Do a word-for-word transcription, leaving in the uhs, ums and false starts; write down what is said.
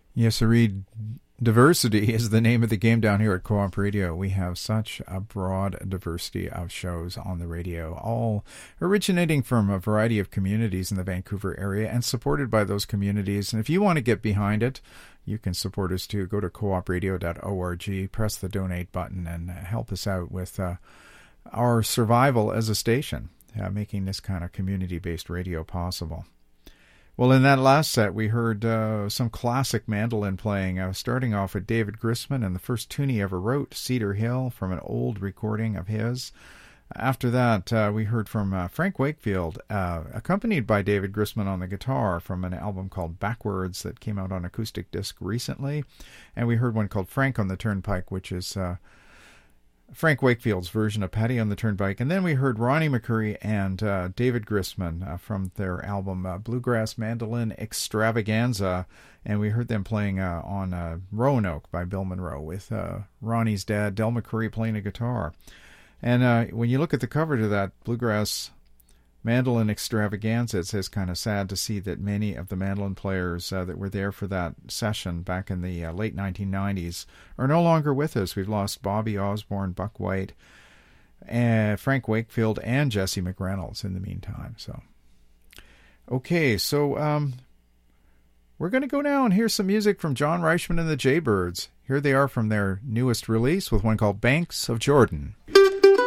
Yes, Reed. Diversity is the name of the game down here at Co-op Radio. We have such a broad diversity of shows on the radio, all originating from a variety of communities in the Vancouver area and supported by those communities. And if you want to get behind it, you can support us too. Go to co op radio dot org, press the donate button, and help us out with uh, our survival as a station, uh, making this kind of community-based radio possible. Well, in that last set, we heard uh, some classic mandolin playing, uh, starting off with David Grisman and the first tune he ever wrote, Cedar Hill, from an old recording of his. After that, uh, we heard from uh, Frank Wakefield, uh, accompanied by David Grisman on the guitar, from an album called Backwards that came out on acoustic disc recently. And we heard one called Frank on the Turnpike, which is uh, Frank Wakefield's version of Paddy on the Turnpike. And then we heard Ronnie McCoury and uh, David Grisman uh, from their album uh, Bluegrass Mandolin Extravaganza. And we heard them playing uh, on uh, Roanoke by Bill Monroe with uh, Ronnie's dad, Del McCoury, playing a guitar. And uh, when you look at the cover to that Bluegrass Mandolin Extravaganza, it says kind of sad to see that many of the mandolin players uh, that were there for that session back in the uh, late nineteen nineties are no longer with us. We've lost Bobby Osborne, Buck White, and Frank Wakefield, and Jesse McReynolds in the meantime. So, okay, so um, we're going to go now and hear some music from John Reichman and the Jaybirds. Here they are from their newest release with one called Banks of Jordan.